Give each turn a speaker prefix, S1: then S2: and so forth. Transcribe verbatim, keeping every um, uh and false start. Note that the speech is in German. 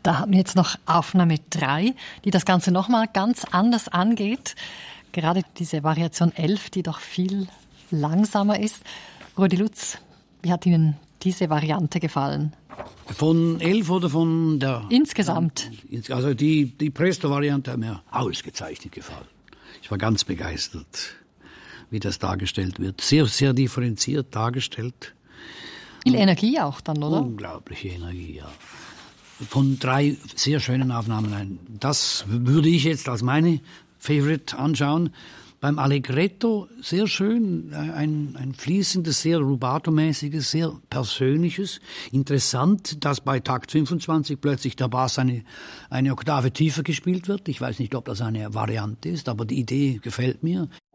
S1: Da haben wir jetzt noch Aufnahme drei, die das Ganze nochmal ganz anders angeht. Gerade diese Variation elf, die doch viel langsamer ist. Rudi Lutz, wie hat Ihnen diese Variante gefallen?
S2: Von elf oder von der...
S1: Insgesamt.
S2: Also die, die Presto-Variante hat mir ausgezeichnet gefallen. Ich war ganz begeistert, wie das dargestellt wird. Sehr, sehr differenziert dargestellt.
S1: Viel Energie auch dann, oder?
S2: Unglaubliche Energie, ja. Von drei sehr schönen Aufnahmen ein. Das würde ich jetzt als meine Favorite anschauen. Beim Allegretto sehr schön, ein, ein fließendes, sehr rubato-mäßiges, sehr persönliches. Interessant, dass bei Takt fünfundzwanzig plötzlich der Bass eine, eine Oktave tiefer gespielt wird. Ich weiß nicht, ob das eine Variante ist, aber die Idee gefällt mir.